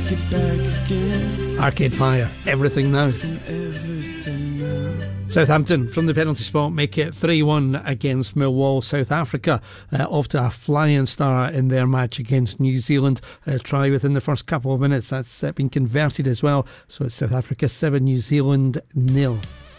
it back again. Arcade Fire, Everything Now. Southampton from the penalty spot make it 3-1 against Millwall. South Africa off to a flying start in their match against New Zealand. Try within the first couple of minutes, that's been converted as well, so it's South Africa 7, New Zealand 0.